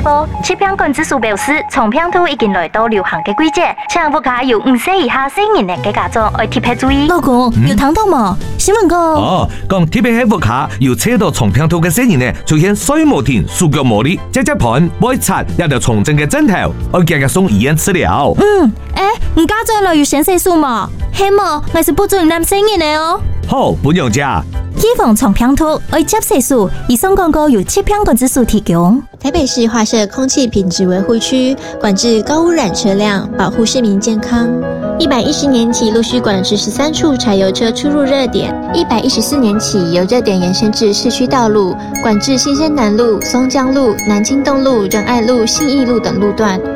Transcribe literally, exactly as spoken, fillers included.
报，气象管制署表示，冲平兔已经来到流行嘅季節，請大家有五歲以下成年嘅家長要特別注意。 老公，有聽到嗎？新聞講哦，講特別喺屋卡有車到衝平兔嘅成年呢，出現水無停、手腳無力、隻隻盤會擦，一條重症嘅枕頭，我今日送醫院治療。 嗯，誒，唔家長來有先生數嘛？希望我是不准男成年嘅哦。 好，不用加。 預防衝平兔，愛接生數，以上廣告由氣象管制署提供。 台北市劃設空氣品質維護區，管制高污染車輛，保護市民健康。一百一十年起陸續管制十三處柴油車出入熱點，一百一十四年起由熱點延伸至市區道路，管制新生南路、松江路、南京東路、仁愛路、信義路等路段。